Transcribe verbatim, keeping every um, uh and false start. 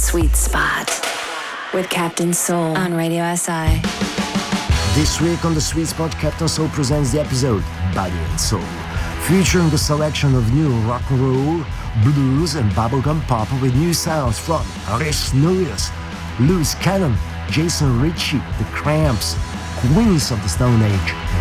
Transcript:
Sweet Spot with Captain Soul on Radio S I. This week on The Sweet Spot, Captain Soul presents the episode Body and Soul, featuring a selection of new rock and roll, blues and bubblegum pop with new sounds from Rich Noyes, Loose Cannon, Jason Ritchie, The Cramps, Queens of the Stone Age,